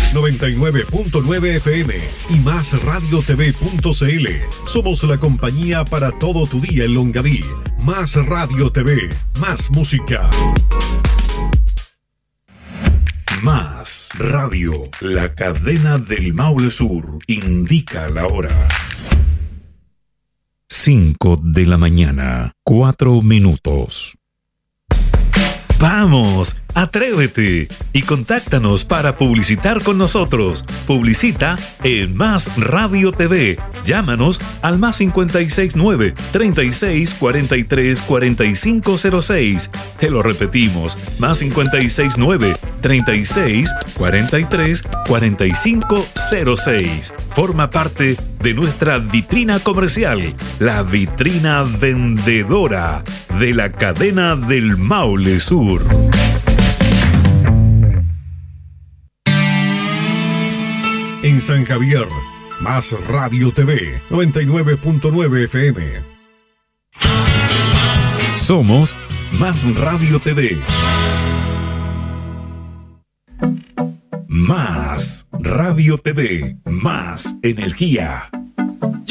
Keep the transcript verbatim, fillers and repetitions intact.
noventa y nueve punto nueve F M y más radio t v punto c l. Somos la compañía para todo tu día en Longaví. Más Radio T V, más música. Más Radio, la cadena del Maule Sur, indica la hora. cinco de la mañana, cuatro minutos. ¡Vamos! ¡Atrévete! Y contáctanos para publicitar con nosotros. Publicita en Más Radio T V. Llámanos al más cincuenta y seis nueve, treinta y seis, cuarenta y tres, cuarenta y cinco cero seis. Te lo repetimos, más cincuenta y seis nueve, treinta y seis, cuarenta y tres, cuarenta y cinco cero seis. Forma parte de nuestra vitrina comercial, la vitrina vendedora de la cadena del Maule Sur. En San Javier, Más Radio T V, noventa y nueve punto nueve F M. Somos Más Radio T V. Más Radio T V, más energía.